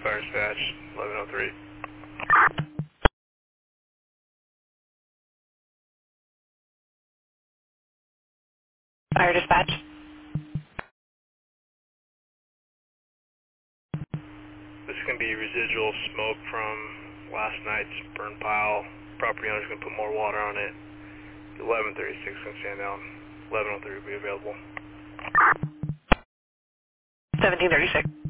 Fire dispatch, 1103. Fire dispatch. This is going to be residual smoke from last night's burn pile. Property owner's going to put more water on it. 1136 going to stand down. 1103 will be available. 1736.